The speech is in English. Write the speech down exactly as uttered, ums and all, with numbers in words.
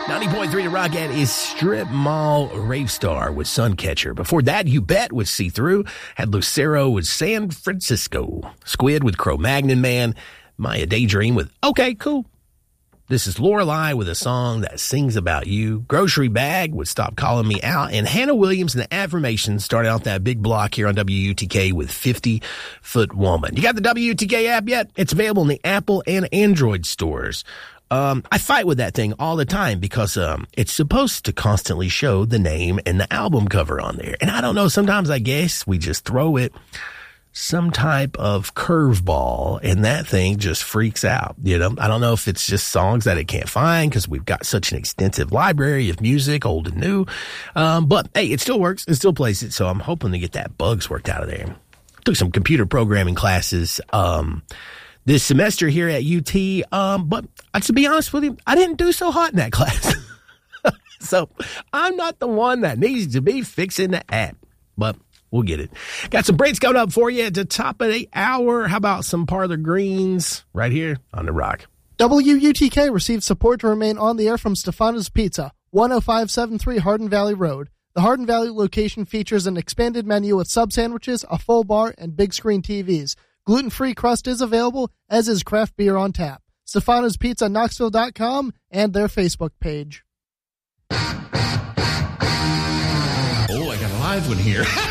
ninety point three to Rocket is Strip Mall Rave Star with Suncatcher. Before that, You Bet with See Through. Had Lucero with San Francisco. Squid with Cro-Magnon Man. Maya Daydream with Okay, Cool. This is Lorelei with a song that sings about you. Grocery Bag with Stop Calling Me Out. And Hannah Williams and the Affirmations started out that big block here on W U T K with fifty foot Woman. You got the W U T K app yet? It's available in the Apple and Android stores. Um, I fight with that thing all the time because um, it's supposed to constantly show the name and the album cover on there. And I don't know, sometimes I guess we just throw it some type of curveball and that thing just freaks out. You know, I don't know if it's just songs that it can't find because we've got such an extensive library of music, old and new. Um, but hey, it still works. It still plays it. So I'm hoping to get that bugs worked out of there. Took some computer programming classes, um, this semester here at U T. Um, but uh, to be honest with you, I didn't do so hot in that class. So I'm not the one that needs to be fixing the app, but we'll get it. Got some breaks coming up for you at the top of the hour. How about some Parlor Greens right here on The Rock? W U T K received support to remain on the air from Stefano's Pizza, one oh five seven three Hardin Valley Road. The Hardin Valley location features an expanded menu with sub sandwiches, a full bar, and big screen T Vs. Gluten-free crust is available, as is craft beer on tap. Stefano's Pizza, Knoxville dot com, and their Facebook page. Oh, I got a live one here.